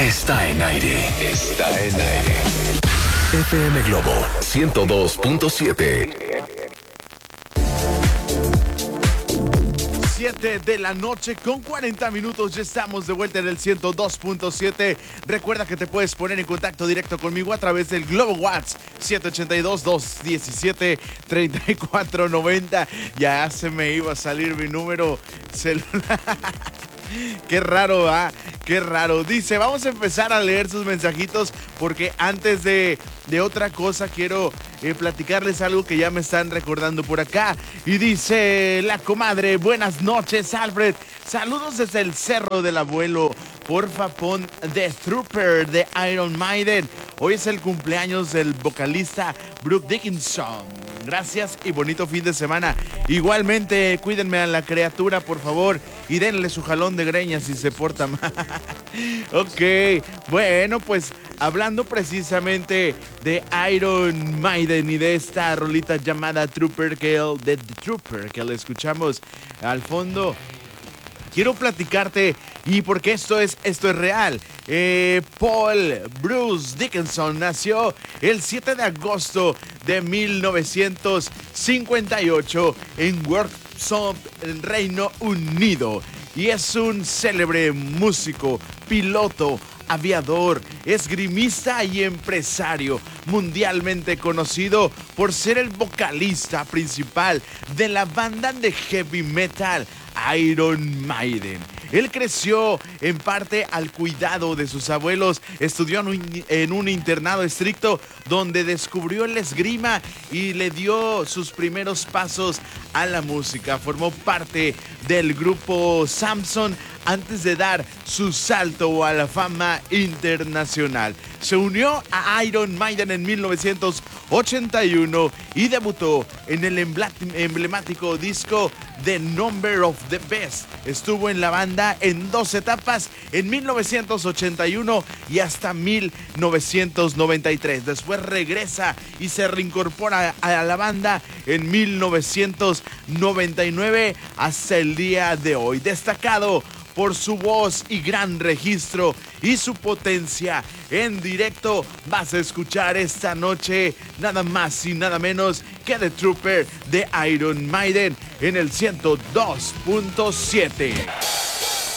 está en aire. Está en aire. FM Globo 102.7. 7 de la noche con 40 minutos. Ya estamos de vuelta en el 102.7. Recuerda que te puedes poner en contacto directo conmigo a través del Globo WhatsApp 782-217-3490. Ya se me iba a salir mi número celular. Qué raro, ¿ah? Qué raro. Dice, vamos a empezar a leer sus mensajitos porque antes de otra cosa quiero platicarles algo que ya me están recordando por acá. Y dice la comadre, buenas noches, Alfred. Saludos desde el Cerro del Abuelo. Porfa, pon The Trooper de Iron Maiden. Hoy es el cumpleaños del vocalista Bruce Dickinson. Gracias y bonito fin de semana. Igualmente, cuídenme a la criatura, por favor, y denle su jalón de greñas si se porta mal. Ok, bueno, pues hablando precisamente de Iron Maiden y de esta rolita llamada Trooper, de The Trooper, que le escuchamos al fondo. Quiero platicarte, y porque esto es real. Paul Bruce Dickinson nació el 7 de agosto de 1958 en Worksop, el Reino Unido. Y es un célebre músico, piloto, aviador, esgrimista y empresario, mundialmente conocido por ser el vocalista principal de la banda de heavy metal Iron Maiden. Él creció en parte al cuidado de sus abuelos, estudió en un internado estricto donde descubrió el esgrima y le dio sus primeros pasos a la música. Formó parte del grupo Samson antes de dar su salto a la fama internacional. Se unió a Iron Maiden en 1981 y debutó en el emblemático disco The Number of the Beast. Estuvo en la banda en 2 etapas, en 1981 y hasta 1993. Después regresa y se reincorpora a la banda en 1999 hasta el día de hoy. Destacado por su voz y gran registro y su potencia en directo, vas a escuchar esta noche nada más y nada menos que The Trooper de Iron Maiden en el 102.7.